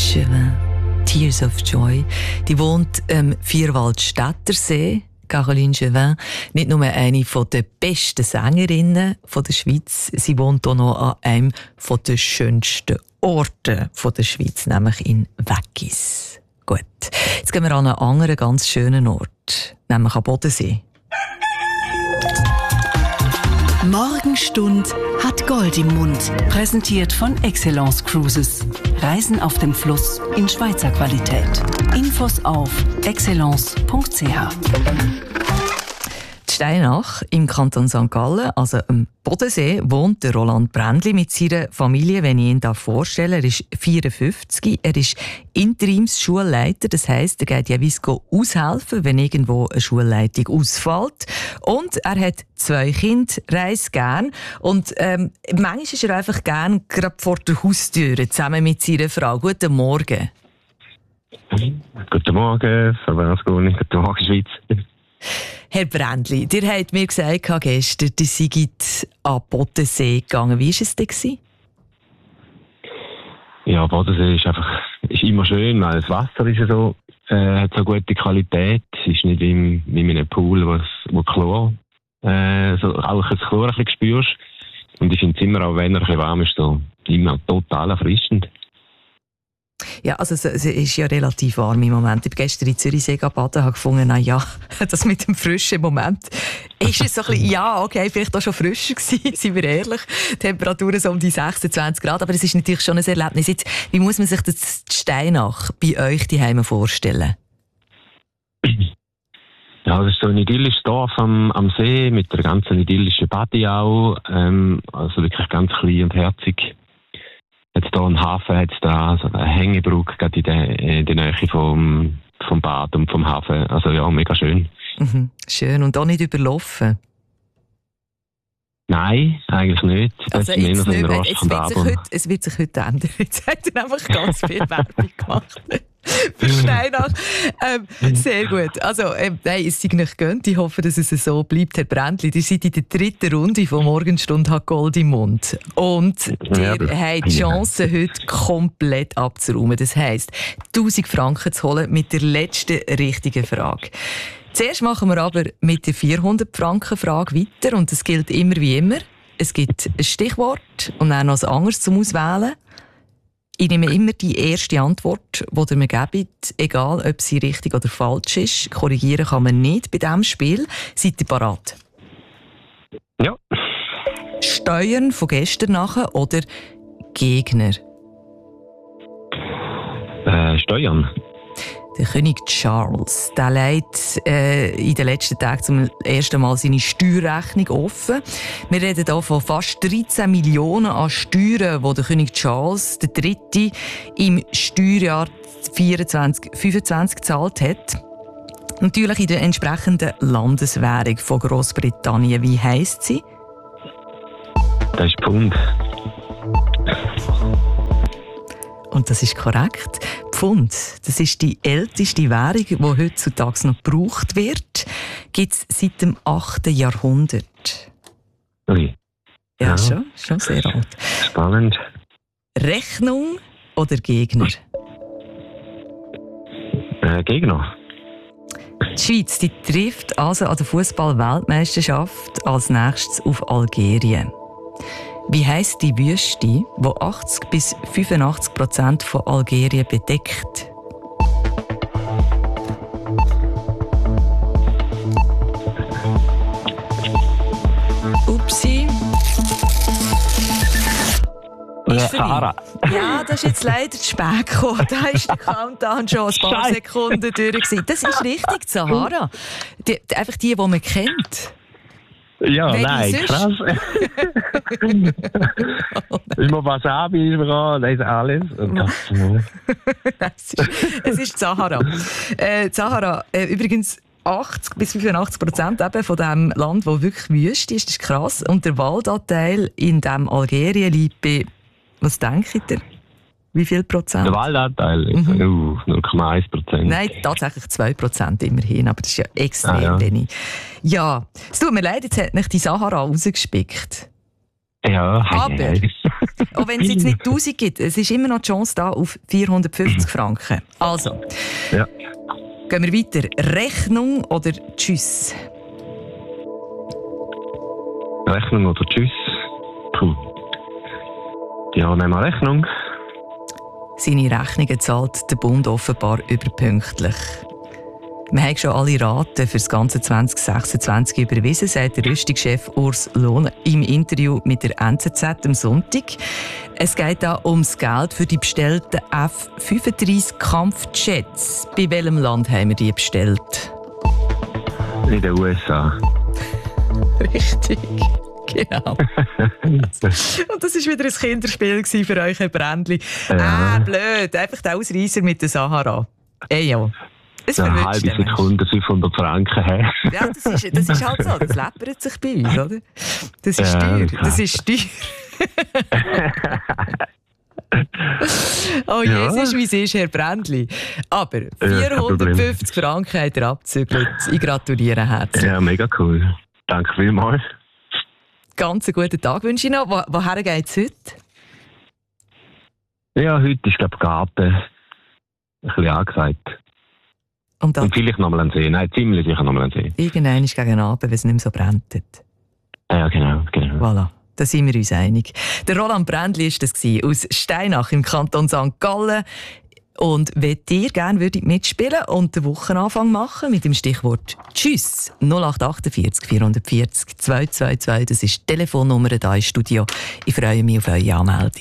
Jevin, Tears of Joy. Die wohnt am Vierwaldstättersee. Caroline Jevin, nicht nur eine der besten Sängerinnen der Schweiz, sie wohnt auch noch an einem der schönsten Orte der Schweiz, nämlich in Weggis. Gut, jetzt gehen wir an einen anderen ganz schönen Ort, nämlich am Bodensee. Morgenstund hat Gold im Mund. Präsentiert von Excellence Cruises. Reisen auf dem Fluss in Schweizer Qualität. Infos auf excellence.ch. Steinach im Kanton St. Gallen, also am Bodensee, wohnt der Roland Brändli mit seiner Familie. Wenn ich ihn vorstelle, er ist 54, er ist Interimsschulleiter, das heisst, er geht jeweils aushelfen, wenn irgendwo eine Schulleitung ausfällt. Und er hat 2 Kinder, reist gern und manchmal ist er einfach gern gerade vor der Haustüre zusammen mit seiner Frau. Guten Morgen. Guten Morgen, Frau Berlusconi. Guten Morgen, Schweiz. Herr Brändli, ihr habt mir gesagt gestern, ihr seid an den Bodensee gegangen. Wie war es denn? Ja, Bodensee ist immer schön, weil das Wasser ist so, hat so gute Qualität. Es ist nicht wie in einem Pool, wo Chlor, so rauchiges Chlor ein bisschen spürst. Und ich finde es immer, auch wenn er ein bisschen warm ist, so immer total erfrischend. Ja, also es ist ja relativ warm im Moment. Ich bin gestern in Zürichsee baden, habe gefunden, na ja, das mit dem frischen Moment ist es so ein bisschen, ja, okay, vielleicht auch schon frischer gewesen, seien wir ehrlich. Temperaturen so um die 26 Grad, aber es ist natürlich schon ein Erlebnis. Jetzt, wie muss man sich das Steinach bei euch daheim vorstellen? Ja, das ist so ein idyllisches Dorf am See mit der ganzen idyllischen Badi auch. Also wirklich ganz klein und herzig. Jetzt hier einen Hafen, jetzt da so eine Hängebrücke gerade in der Nähe vom Bad und vom Hafen. Also ja, mega schön. Mhm, schön. Und auch nicht überlaufen? Nein, eigentlich nicht. Also jetzt nicht mehr. Es wird sich heute ändern. Jetzt hat er einfach ganz viel Werbung gemacht. Für Steinach. Sehr gut. Also, nein, es sei nicht gönnt. Ich hoffe, dass es so bleibt, Herr Brändli. Ihr seid in der 3. Runde von Morgenstund hat Gold im Mund. Und ihr habt die Chance, heute komplett abzuräumen. Das heisst, 1000 Franken zu holen mit der letzten richtigen Frage. Zuerst machen wir aber mit der 400-Franken-Frage weiter. Und das gilt immer wie immer. Es gibt ein Stichwort und dann noch ein anderes zum Auswählen. Ich nehme immer die erste Antwort, die ihr mir gebt, egal ob sie richtig oder falsch ist. Korrigieren kann man nicht bei diesem Spiel. Seid ihr bereit? Ja. Steuern von gestern nachher oder Gegner? Steuern. Der König Charles, der legt in den letzten Tagen zum ersten Mal seine Steuerrechnung offen. Wir reden hier von fast 13 Millionen an Steuern, die der König Charles III. Im Steuerjahr 24/25 gezahlt hat. Natürlich in der entsprechenden Landeswährung von Grossbritannien. Wie heisst sie? Das ist Pfund. Und das ist korrekt. Pfund, das ist die älteste Währung, die heutzutage noch gebraucht wird. Gibt es seit dem 8. Jahrhundert. Ui. Ja, schon sehr alt. Spannend. Rechnung oder Gegner? Gegner. Die Schweiz die trifft also an der Fußball-Weltmeisterschaft als nächstes auf Algerien. Wie heisst die Wüste, die 80-85% von Algerien bedeckt? Upsi. Sahara. Ja, das ist jetzt leider zu spät gekommen. Da ist der Countdown schon ein paar Sekunden durch gewesen. Das ist richtig, die Sahara. Einfach die man kennt. Ja, nein, krass. Ist mir Wasabi, ist mir an, das ist alles. Es ist die Sahara. Die Sahara, übrigens 80-85% eben von dem Land, das wirklich wüst ist, das ist krass. Und der Waldanteil in dem Algerien liegt bei, was denkt ihr? Wie viel Prozent? Der Waldanteil ist 0,1%. Nein, tatsächlich 2% immerhin, aber das ist ja extrem wenig. Ja, es tut mir leid, jetzt hat nicht die Sahara rausgespickt. Ja, aber Auch wenn es jetzt nicht 1000 gibt, es ist immer noch die Chance da auf 450 Franken. Also, Ja. gehen wir weiter. Rechnung oder Tschüss? Rechnung oder Tschüss? Puh. Ja, nehmen wir Rechnung. Seine Rechnungen zahlt der Bund offenbar überpünktlich. Wir haben schon alle Raten für das ganze 2026 überwiesen, sagt der Rüstungschef Urs Lohn im Interview mit der NZZ am Sonntag. Es geht da ums Geld für die bestellten F-35 Kampfjets. Bei welchem Land haben wir die bestellt? In den USA. Richtig. Genau. Und das war wieder ein Kinderspiel für euch, Herr Brändli. Ja. Blöd. Einfach der Ausreißer mit der Sahara. Ja. Eine halbe Sekunde 500 Franken her. Ja, das ist halt so. Das läppert sich bei uns, oder? Das ist teuer. Das ist teuer. Oh ja. Jesus, wie es ist, Herr Brändli. Aber 450 Franken hat er abgezügelt. Ich gratuliere herzlich. Ja, mega cool. Danke vielmals. Ganz einen guten Tag wünsche ich noch. Woher geht es heute? Ja, heute ist, glaube ich, Garten ein bisschen angesagt. Und vielleicht nochmal an den See. Nein, ziemlich sicher nochmal an den See. Irgendwann ist gegen Abend, wenn es nicht mehr so brennt. Ja, genau. Voilà, da sind wir uns einig. Der Roland Brändli war das aus Steinach im Kanton St. Gallen. Und wenn ihr gerne mitspielen und den Wochenanfang machen mit dem Stichwort Tschüss 0848 440 222, das ist die Telefonnummer hier im Studio. Ich freue mich auf eure Anmeldung.